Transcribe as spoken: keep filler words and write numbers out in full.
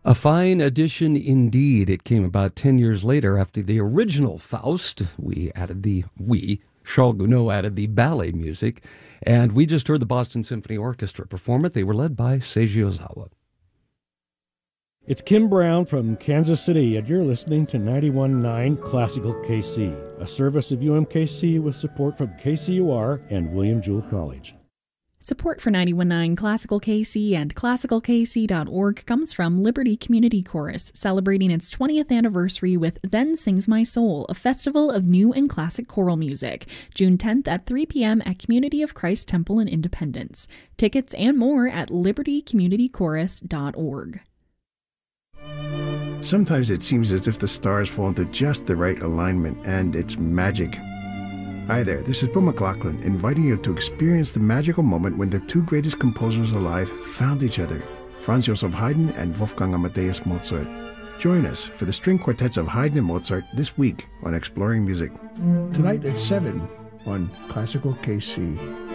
A fine addition indeed. It came about ten years later after the original Faust. We added the, we, Charles Gounod added the ballet music, and we just heard the Boston Symphony Orchestra perform it. They were led by Seiji Ozawa. It's Kim Brown from Kansas City, and you're listening to ninety-one point nine Classical K C, a service of U M K C with support from K C U R and William Jewell College. Support for ninety-one point nine Classical K C and classical k c dot org comes from Liberty Community Chorus, celebrating its twentieth anniversary with Then Sings My Soul, a festival of new and classic choral music, June tenth at three p.m. at Community of Christ Temple in Independence. Tickets and more at liberty community chorus dot org. Sometimes it seems as if the stars fall into just the right alignment, and it's magic. Hi there, this is Bill McLaughlin, inviting you to experience the magical moment when the two greatest composers alive found each other, Franz Joseph Haydn and Wolfgang Amadeus Mozart. Join us for the string quartets of Haydn and Mozart this week on Exploring Music. Tonight at seven on Classical K C.